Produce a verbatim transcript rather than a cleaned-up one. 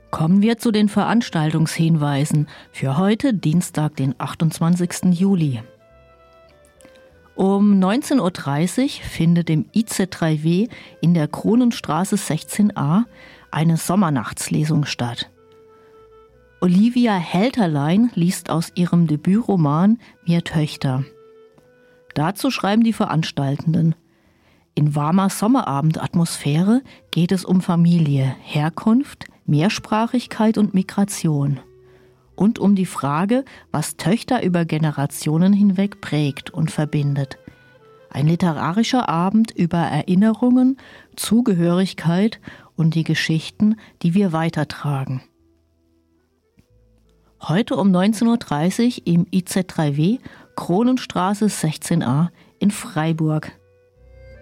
Kommen wir zu den Veranstaltungshinweisen für heute, Dienstag, den achtundzwanzigsten Juli. Um neunzehn Uhr dreißig findet im I Z drei W in der Kronenstraße sechzehn a eine Sommernachtslesung statt. Olivia Helterlein liest aus ihrem Debütroman Mir Töchter. Dazu schreiben die Veranstaltenden: In warmer Sommerabend-Atmosphäre geht es um Familie, Herkunft, Mehrsprachigkeit und Migration. Und um die Frage, was Töchter über Generationen hinweg prägt und verbindet. Ein literarischer Abend über Erinnerungen, Zugehörigkeit und die Geschichten, die wir weitertragen. Heute um neunzehn Uhr dreißig im I Z drei W, Kronenstraße sechzehn a in Freiburg.